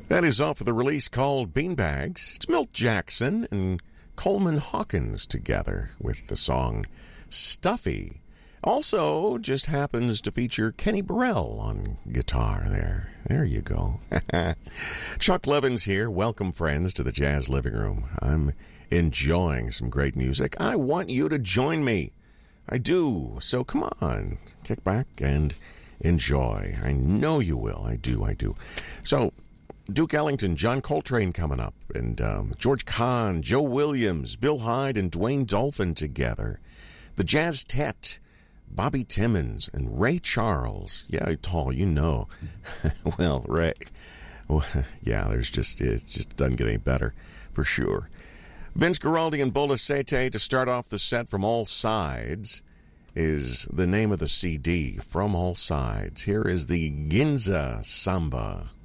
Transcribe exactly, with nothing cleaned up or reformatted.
That is off of the release called Beanbags. It's Milt Jackson and Coleman Hawkins together with the song Stuffy. Also just happens to feature Kenny Burrell on guitar there. There you go. Chuck Levins here. Welcome, friends, to the Jazz Living Room. I'm enjoying some great music. I want you to join me. I do. So come on, kick back and enjoy. I know you will. I do. I do. So Duke Ellington, John Coltrane coming up, and um, George Kahn, Joe Williams, Bill Hyde, and Dwayne Dolphin together. The Jazz Tet, Bobby Timmons, and Ray Charles. Yeah, tall, you know. Well, Ray. Well, yeah, there's just, it just doesn't get any better, for sure. Vince Guaraldi and Bola Sete to start off the set. From All Sides is the name of the C D, From All Sides. Here is the Ginza Samba.